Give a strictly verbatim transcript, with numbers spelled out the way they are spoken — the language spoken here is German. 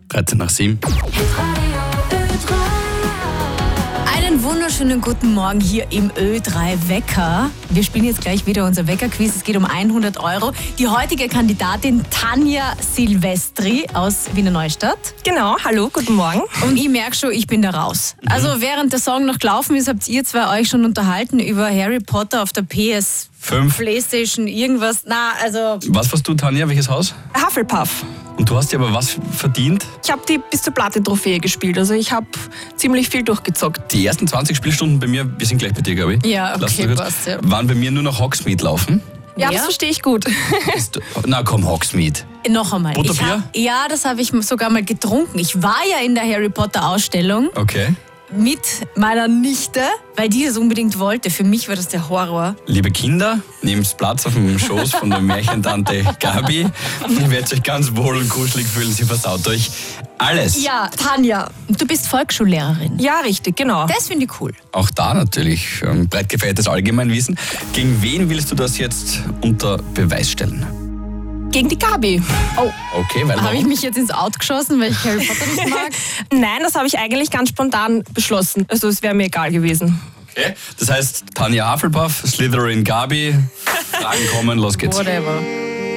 dreizehn nach sieben. Einen wunderschönen guten Morgen hier im Ö drei Wecker. Wir spielen jetzt gleich wieder unser Wecker-Quiz. Es geht um hundert Euro. Die heutige Kandidatin Tanja Silvestri aus Wiener Neustadt. Genau, hallo, guten Morgen. Und ich merke schon, ich bin da raus. Also während der Song noch gelaufen ist, habt ihr zwei euch schon unterhalten über Harry Potter auf der P S Fünf. Playstation, irgendwas. Na, also... Was warst du, Tanja? Welches Haus? Hufflepuff. Und du hast dir aber was verdient? Ich habe die bis zur Platin-Trophäe gespielt, also ich habe ziemlich viel durchgezockt. Die ersten zwanzig Spielstunden bei mir, wir sind gleich bei dir, glaube ich. Ja, Lass okay, uns kurz- passt, ja. Waren bei mir nur noch Hogsmeade laufen. Ja, Ja? das verstehe ich gut. Ist du- Na komm, Hogsmeade. Noch einmal. Butterbier? Ich hab, ja, das habe ich sogar mal getrunken. Ich war ja in der Harry Potter Ausstellung Okay. mit meiner Nichte, weil die das unbedingt wollte. Für mich war das der Horror. Liebe Kinder, nehmt Platz auf dem Schoß von der Märchentante Gabi. Ihr werdet euch ganz wohl und kuschelig fühlen. Sie versaut euch alles. Ja, Tanja, du bist Volksschullehrerin. Ja, richtig, genau. Das finde ich cool. Auch da natürlich ähm, breit gefächertes Allgemeinwissen. Gegen wen willst du das jetzt unter Beweis stellen? Gegen die Gabi. Oh, Okay, weil habe ich warum? mich jetzt ins Out geschossen, weil ich Harry Potter nicht mag? Nein, das habe ich eigentlich ganz spontan beschlossen. Also es wäre mir egal gewesen. Okay. Das heißt, Tanja Hufflepuff, Slytherin Gabi, Fragen kommen, los geht's. Whatever.